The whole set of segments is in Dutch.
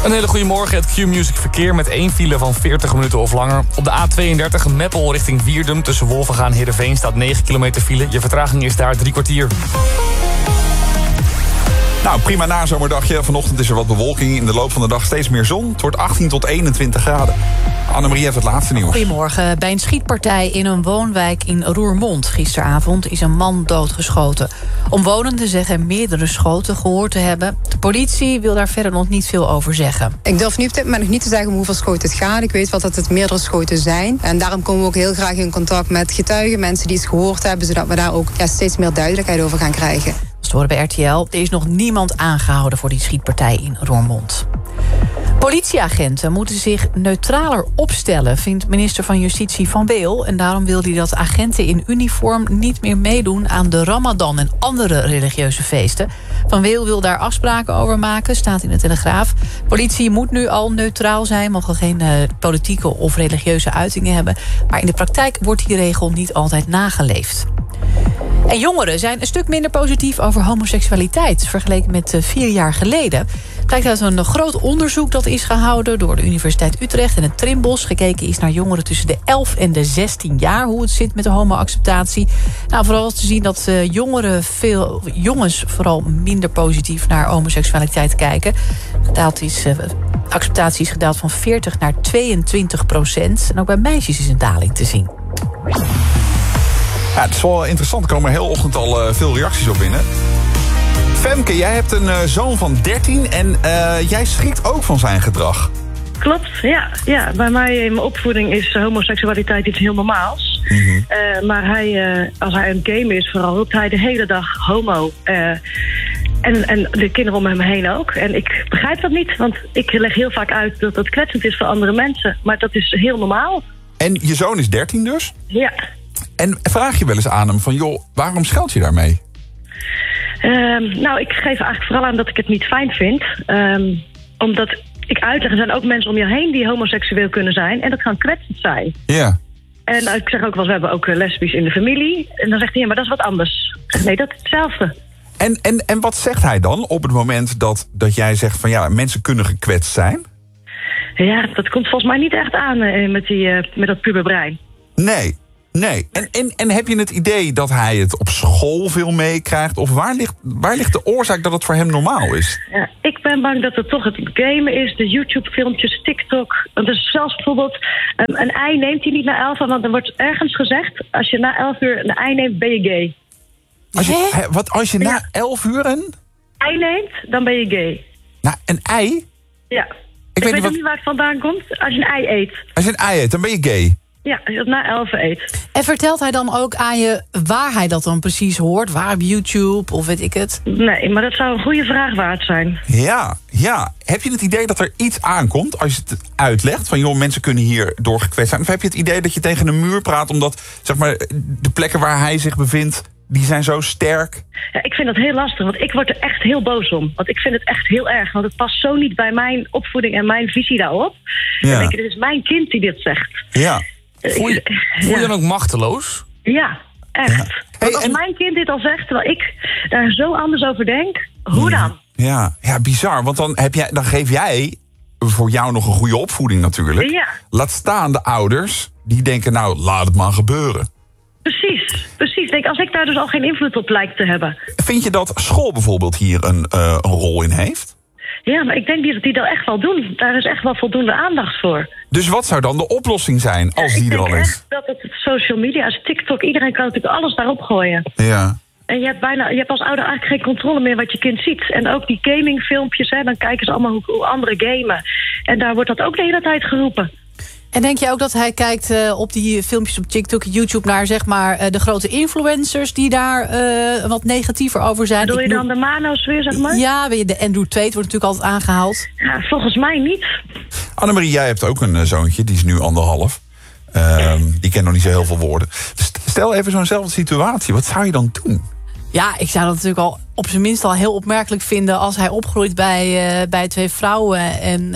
Een hele goede morgen, het Q-Music verkeer met 1 file van 40 minuten of langer. Op de A32 Meppel richting Wierdum tussen Wolvenga en Heerenveen staat 9 kilometer file. Je vertraging is daar 3 kwartier. Nou, prima nazomerdagje. Vanochtend is er wat bewolking. In de loop van de dag steeds meer zon. Het wordt 18 tot 21 graden. Annemarie heeft het laatste nieuws. Goedemorgen. Bij een schietpartij in een woonwijk in Roermond gisteravond is een man doodgeschoten. Omwonenden zeggen meerdere schoten gehoord te hebben. De politie wil daar verder nog niet veel over zeggen. Ik durf nu op dit moment nog niet te zeggen om hoeveel schoten het gaat. Ik weet wel dat het meerdere schoten zijn. En daarom komen we ook heel graag in contact met getuigen, mensen die het gehoord hebben, zodat we daar ook steeds meer duidelijkheid over gaan krijgen. Dat horen bij RTL. Er is nog niemand aangehouden voor die schietpartij in Roermond. Politieagenten moeten zich neutraler opstellen, vindt minister van Justitie Van Weel. En daarom wil hij dat agenten in uniform niet meer meedoen aan de Ramadan en andere religieuze feesten. Van Weel wil daar afspraken over maken, staat in de Telegraaf. Politie moet nu al neutraal zijn, mogen geen politieke of religieuze uitingen hebben. Maar in de praktijk wordt die regel niet altijd nageleefd. En jongeren zijn een stuk minder positief over homoseksualiteit vergeleken met 4 jaar geleden. Blijkt uit een groot onderzoek dat is gehouden door de Universiteit Utrecht en het Trimbos. Gekeken is naar jongeren tussen de 11 en de 16 jaar, hoe het zit met de homoacceptatie. Nou, vooral te zien dat veel jongens vooral minder positief naar homoseksualiteit kijken. Acceptatie is gedaald van 40 naar 22%. En ook bij meisjes is een daling te zien. Ja, het is wel interessant. Er komen heel ochtend al veel reacties op binnen. Femke, jij hebt een zoon van 13 en jij schrikt ook van zijn gedrag. Klopt, ja. Bij mij in mijn opvoeding is homoseksualiteit iets heel normaals. Mm-hmm. Maar als hij een game is vooral, roept hij de hele dag homo. En de kinderen om hem heen ook. En ik begrijp dat niet, want ik leg heel vaak uit dat dat kwetsend is voor andere mensen. Maar dat is heel normaal. En je zoon is 13 dus? Ja. En vraag je wel eens aan hem van, joh, waarom scheld je daarmee? Nou, ik geef eigenlijk vooral aan dat ik het niet fijn vind. Omdat ik uitleg, er zijn ook mensen om je heen die homoseksueel kunnen zijn. En dat kan kwetsend zijn. Ja. En ik zeg ook wel, we hebben ook lesbisch in de familie. En dan zegt hij, ja, maar dat is wat anders. Nee, dat is hetzelfde. En wat zegt hij dan op het moment dat jij zegt van, ja, mensen kunnen gekwetst zijn? Ja, dat komt volgens mij niet echt aan met dat puberbrein. Nee. En heb je het idee dat hij het op school veel meekrijgt? Of waar ligt de oorzaak dat het voor hem normaal is? Ja, ik ben bang dat het toch het gamen is, de YouTube-filmpjes, TikTok. Dus zelfs bijvoorbeeld een ei neemt hij niet na 11 uur, want er wordt ergens gezegd, als je na 11 uur een ei neemt, ben je gay. Als je na 11 uur een ei neemt, dan ben je gay. Nou, een ei? Ja. Ik weet niet waar het vandaan komt. Als je een ei eet. Als je een ei eet, dan ben je gay. Ja, als je dat na 11 eet. En vertelt hij dan ook aan je waar hij dat dan precies hoort? Waar op YouTube of weet ik het? Nee, maar dat zou een goede vraag waard zijn. Ja. Heb je het idee dat er iets aankomt als je het uitlegt? Van joh, mensen kunnen hier door gekwetst zijn. Of heb je het idee dat je tegen een muur praat omdat zeg maar, de plekken waar hij zich bevindt, die zijn zo sterk? Ja, ik vind dat heel lastig, want ik word er echt heel boos om. Want ik vind het echt heel erg, want het past zo niet bij mijn opvoeding en mijn visie daarop. Ja. Dan denk ik, dit is mijn kind die dit zegt. Ja. Voel je dan ook machteloos? Ja, echt. Ja. Want als mijn kind dit al zegt, terwijl ik daar zo anders over denk, hoe dan? Ja, bizar. Want dan geef jij voor jou nog een goede opvoeding natuurlijk. Ja. Laat staan de ouders die denken, nou, laat het maar gebeuren. Precies. Denk, als ik daar dus al geen invloed op lijkt te hebben. Vind je dat school bijvoorbeeld hier een rol in heeft? Ja, maar ik denk dat die dat echt wel doen. Daar is echt wel voldoende aandacht voor. Dus wat zou dan de oplossing zijn als die er al is? Ik denk echt dat het social media is, TikTok, iedereen kan natuurlijk alles daarop gooien. Ja. En je hebt als ouder eigenlijk geen controle meer wat je kind ziet. En ook die gamingfilmpjes, dan kijken ze allemaal hoe anderen gamen. En daar wordt dat ook de hele tijd geroepen. En denk je ook dat hij kijkt op die filmpjes op TikTok, YouTube naar zeg maar de grote influencers die daar wat negatiever over zijn? Bedoel je dan de Mano's weer, zeg maar? Ja, de Andrew Tate wordt natuurlijk altijd aangehaald. Ja, volgens mij niet. Annemarie, jij hebt ook een zoontje, die is nu 1,5. Die kent nog niet zo heel veel woorden. Dus stel even zo'nzelfde situatie, wat zou je dan doen? Ja, ik zou dat natuurlijk al op zijn minst al heel opmerkelijk vinden als hij opgroeit bij 2 vrouwen. En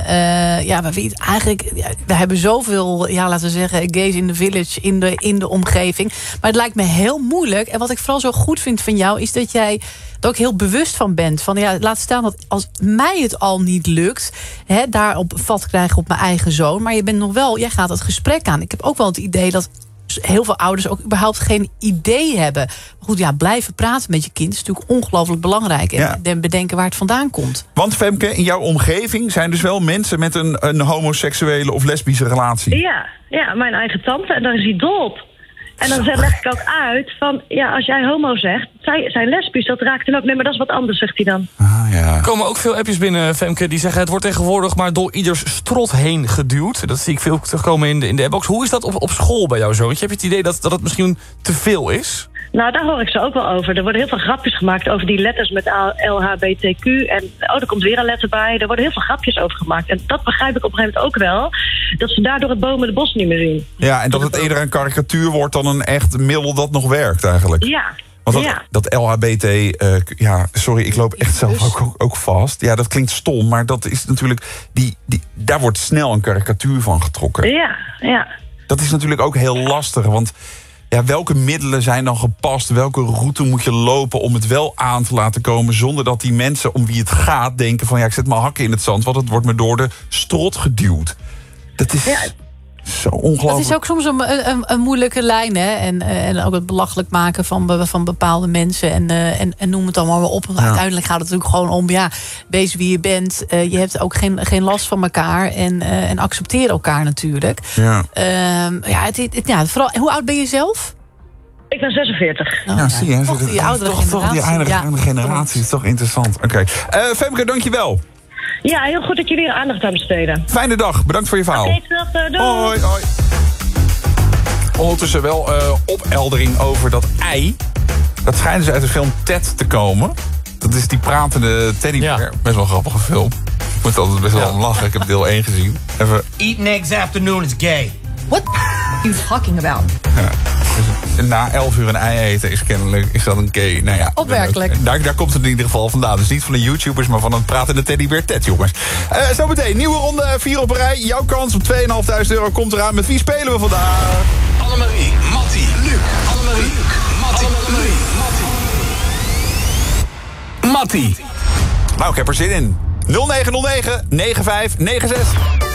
we hebben zoveel, laten we zeggen, gays in the village, in de omgeving. Maar het lijkt me heel moeilijk. En wat ik vooral zo goed vind van jou, is dat jij er ook heel bewust van bent. Van laat staan dat als mij het al niet lukt, daarop vat krijgen op mijn eigen zoon. Maar jij gaat het gesprek aan. Ik heb ook wel het idee dat heel veel ouders ook überhaupt geen idee hebben. Maar goed, blijven praten met je kind is natuurlijk ongelooflijk belangrijk. En bedenken waar het vandaan komt. Want Femke, in jouw omgeving zijn dus wel mensen met een homoseksuele of lesbische relatie. Ja, mijn eigen tante. En daar is hij dol op. En dan leg ik ook uit van, als jij homo zegt, zij zijn lesbisch, dat raakt hem ook. Nee, maar dat is wat anders, zegt hij dan. Er komen ook veel appjes binnen, Femke, die zeggen het wordt tegenwoordig maar door ieders strot heen geduwd. Dat zie ik veel terugkomen in de appbox. Hoe is dat op school bij jouw zoontje? Heb je het idee dat het misschien te veel is? Nou, daar hoor ik ze ook wel over. Er worden heel veel grapjes gemaakt over die letters met LHBTQ. En er komt weer een letter bij. Er worden heel veel grapjes over gemaakt. En dat begrijp ik op een gegeven moment ook wel. Dat ze daardoor het bomen de bos niet meer zien. Ja, en dat het eerder een karikatuur wordt dan een echt middel dat nog werkt eigenlijk. Ja. Want dat LHBT, sorry, ik loop echt zelf ook vast. Ja, dat klinkt stom, maar dat is natuurlijk daar wordt snel een karikatuur van getrokken. Ja. Dat is natuurlijk ook heel lastig, want welke middelen zijn dan gepast? Welke route moet je lopen om het wel aan te laten komen, zonder dat die mensen om wie het gaat denken van ik zet mijn hakken in het zand, want het wordt me door de strot geduwd. Dat is zo ongelooflijk. Het is ook soms een moeilijke lijn, hè? En ook het belachelijk maken van bepaalde mensen. En noem het allemaal maar op. Uiteindelijk gaat het natuurlijk gewoon om, wees wie je bent. Je hebt ook geen last van elkaar. En accepteer elkaar natuurlijk. Ja. Vooral, hoe oud ben je zelf? Ik ben 46. Zie je. Toch die oudere toch die oudere generatie. Is toch interessant. Oké. Femke, dankjewel. Ja, heel goed dat jullie er aandacht aan besteden. Fijne dag, bedankt voor je verhaal. Doei. Hoi. Ondertussen wel opheldering over dat ei. Dat schijnt dus uit de film Ted te komen. Dat is die pratende teddybeer. Ja. Best wel een grappige film. Ik moet altijd best wel om lachen. Ik heb deel 1 gezien. Even. Eating eggs afternoon is gay. What are you talking about? Ja. Dus na 11 uur een ei eten is dat een gay. Nou ja, opmerkelijk. Daar komt het in ieder geval vandaan. Dus niet van de YouTubers, maar van een pratende teddybeer Ted, jongens. Zometeen, nieuwe ronde 4 op een rij. Jouw kans op €2.500 komt eraan. Met wie spelen we vandaag? Annemarie, Mattie, Luc. Annemarie, Luc. Mattie, Annemarie, Mattie. Nou, ik heb er zin in. 0909 9596.